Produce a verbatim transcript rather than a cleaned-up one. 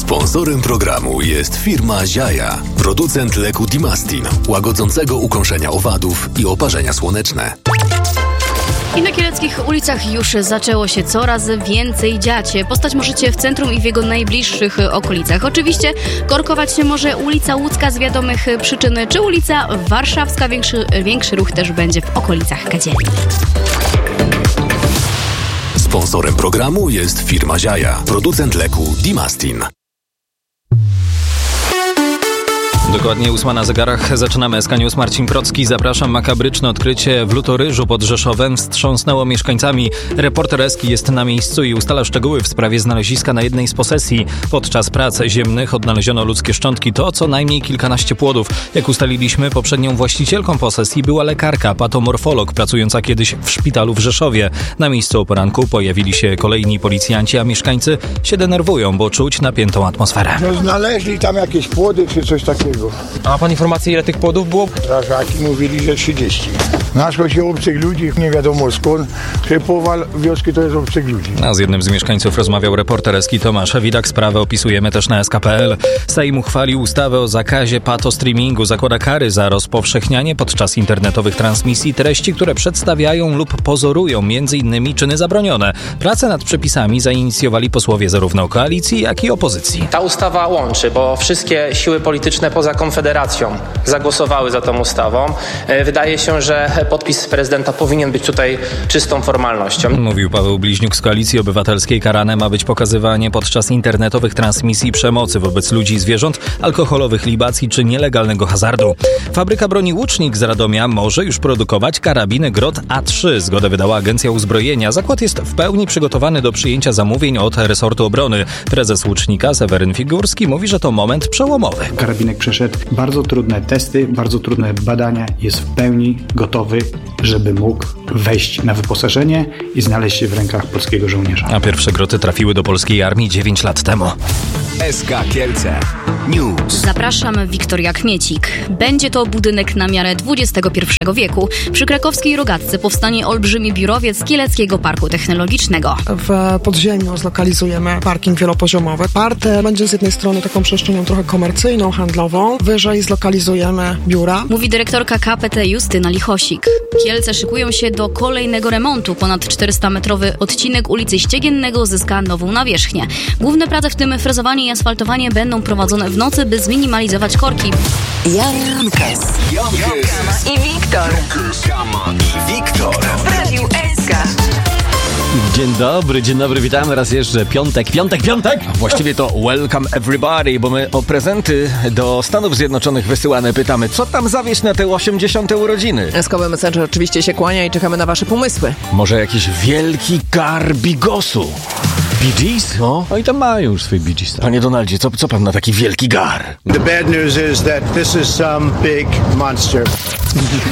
Sponsorem programu jest firma Ziaja, producent leku Dimastin, łagodzącego ukąszenia owadów i oparzenia słoneczne. I na kieleckich ulicach już zaczęło się coraz więcej dziać. Postać możecie w centrum i w jego najbliższych okolicach. Oczywiście korkować się może ulica Łódzka z wiadomych przyczyn, czy ulica Warszawska. Większy, większy ruch też będzie w okolicach Kadzieli. Sponsorem programu jest firma Ziaja, producent leku Dimastin. Dokładnie ósma na zegarach. Zaczynamy S K News. Marcin Procki. Zapraszam. Makabryczne odkrycie w Lutoryżu pod Rzeszowem wstrząsnęło mieszkańcami. Reporter Eski jest na miejscu i ustala szczegóły w sprawie znaleziska na jednej z posesji. Podczas prac ziemnych odnaleziono ludzkie szczątki. To co najmniej kilkanaście płodów. Jak ustaliliśmy, poprzednią właścicielką posesji była lekarka, patomorfolog, pracująca kiedyś w szpitalu w Rzeszowie. Na miejscu o poranku pojawili się kolejni policjanci, a mieszkańcy się denerwują, bo czuć napiętą atmosferę. No, znaleźli tam jakieś płody czy coś takiego. A ma pan informację, ile tych płodów było? Strażaki mówili, że trzydzieści. Naszło się obcych ludzi, nie wiadomo skąd, że połowa wioski to jest obcych ludzi. A z jednym z mieszkańców rozmawiał reporter Eski Tomasz Widak. Sprawę opisujemy też na S K kropka P L. Sejm uchwalił ustawę o zakazie patostreamingu. Zakłada kary za rozpowszechnianie podczas internetowych transmisji treści, które przedstawiają lub pozorują między innymi czyny zabronione. Prace nad przepisami zainicjowali posłowie zarówno koalicji, jak i opozycji. Ta ustawa łączy, bo wszystkie siły polityczne poza Konfederacją zagłosowały za tą ustawą. Wydaje się, że podpis prezydenta powinien być tutaj czystą formalnością. Mówił Paweł Bliźniuk z Koalicji Obywatelskiej. Karane ma być pokazywanie podczas internetowych transmisji przemocy wobec ludzi i zwierząt, alkoholowych libacji czy nielegalnego hazardu. Fabryka broni Łucznik z Radomia może już produkować karabiny Grot A trzy. Zgodę wydała Agencja Uzbrojenia. Zakład jest w pełni przygotowany do przyjęcia zamówień od resortu obrony. Prezes Łucznika Seweryn Figurski mówi, że to moment przełomowy. Karabinek przeszedł bardzo trudne testy, bardzo trudne badania, jest w pełni gotowy, żeby mógł wejść na wyposażenie i znaleźć się w rękach polskiego żołnierza. A pierwsze groty trafiły do polskiej armii dziewięć lat temu. S K Kielce News. Zapraszam, Wiktoria Kmiecik. Będzie to budynek na miarę dwudziestego pierwszego wieku. Przy krakowskiej Rogatce powstanie olbrzymi biurowiec Kieleckiego Parku Technologicznego. W podziemiu zlokalizujemy parking wielopoziomowy. Park będzie z jednej strony taką przestrzenią trochę komercyjną, handlową. Wyżej zlokalizujemy biura. Mówi dyrektorka K P T Justyna Lichosik. Kielce szykują się do kolejnego remontu. Ponad czterystametrowy odcinek ulicy Ściegiennego zyska nową nawierzchnię. Główne prace, w tym frezowanie i asfaltowanie, będą prowadzone w nocy, by zminimalizować korki. Jankes i Wiktor i Wiktor w Radiu S K. Dzień dobry, dzień dobry, witamy raz jeszcze. Piątek, piątek, piątek! Właściwie to welcome everybody, bo my o prezenty do Stanów Zjednoczonych wysyłane pytamy, co tam zawieźć na te osiemdziesiąte urodziny? S K Messenger oczywiście się kłania i czekamy na wasze pomysły. Może jakiś wielki gar bigosu? Bee Gees? No, no i tam mają już swój Bee Gees. Panie Donaldzie, co, co pan na taki wielki gar? The bad news is that this is some big monster.